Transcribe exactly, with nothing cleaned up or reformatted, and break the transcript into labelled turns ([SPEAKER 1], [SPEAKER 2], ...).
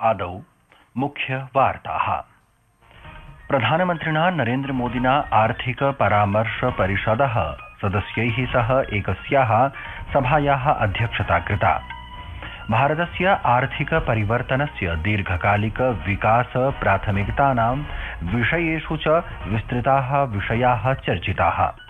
[SPEAKER 1] आदौ मुख्यवार्ताः। प्रधानमन्त्रिणा नरेन्द्रमोदिना आर्थिक परामर्श परिषदः सदस्यैः सह एकस्याः सभायाः अध्यक्षता कृता। भारतस्य आर्थिक परिवर्तनस्य दीर्घकालिक विकास प्राथमिकतानां विषयेषु च विस्तृताः विषयाः चर्चिताः।